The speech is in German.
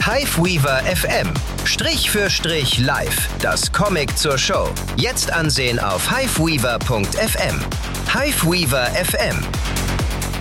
Hiveweaver FM. Strich für Strich live. Das Comic zur Show. Jetzt ansehen auf hiveweaver.fm. Hiveweaver FM.